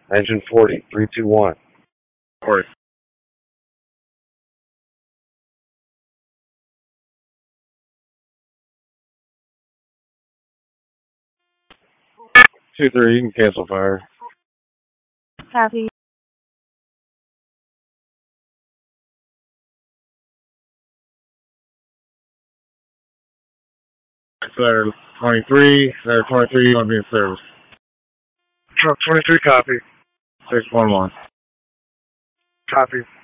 Engine 40, 321. 40. Two, three, you can cancel fire. Copy. Center 23, Center 23, you want to be in service. Truck 23, copy. 611. Copy.